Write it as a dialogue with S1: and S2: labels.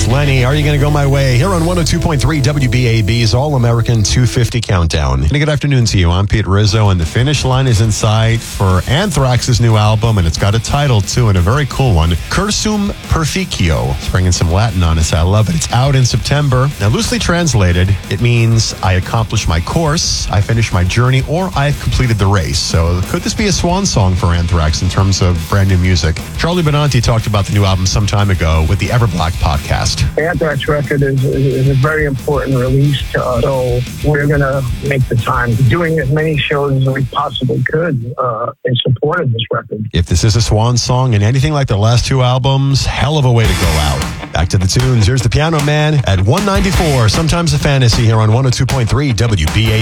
S1: It's Lenny. Are you going to go my way? Here on 102.3 WBAB's All-American 250 Countdown. And a good afternoon to you. I'm Pete Rizzo, and the finish line is in sight for Anthrax's new album, and it's got a title, too, and a very cool one, Cursum Perficio. It's bringing some Latin on us. I love it. It's out in September. Now, loosely translated, it means I accomplished my course, I finished my journey, or I've completed the race. So could this be a swan song for Anthrax in terms of brand new music? Charlie Benanti talked about the new album some time ago with the Everblack podcast.
S2: The Anthrax record is a very important release to us, so we're going to make the time doing as many shows as we possibly could in support of this record.
S1: If this is a swan song and anything like the last two albums, hell of a way to go out. Back to the tunes. Here's the Piano Man at 194, Sometimes a Fantasy, here on 102.3 WBAB.